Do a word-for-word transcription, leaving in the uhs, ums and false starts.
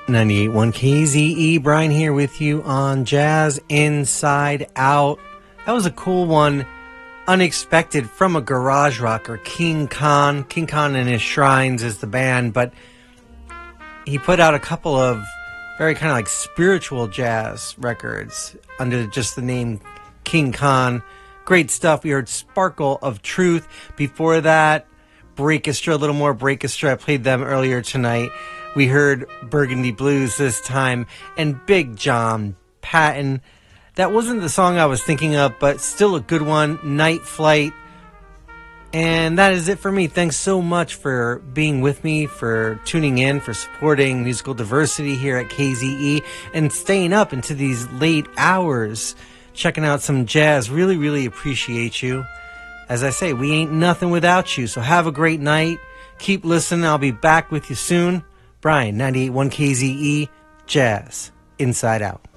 ninety-eight point one K Z E, Brian here with you on Jazz Inside Out. That was a cool one, unexpected, from a garage rocker, King Khan. King Khan and His Shrines is the band, but he put out a couple of very kind of like spiritual jazz records under just the name King Khan. Great stuff. We heard Sparkle of Truth. Before that, Breakestra, a little more Breakestra. I played them earlier tonight. We heard Burgundy Blues this time, and Big John Patton. That wasn't the song I was thinking of, but still a good one, Night Flight. And that is it for me. Thanks so much for being with me, for tuning in, for supporting musical diversity here at K Z E, and staying up into these late hours, checking out some jazz. Really, really appreciate you. As I say, we ain't nothing without you, so have a great night. Keep listening. I'll be back with you soon. Brian, ninety-eight point one K Z E, Jazz Inside Out.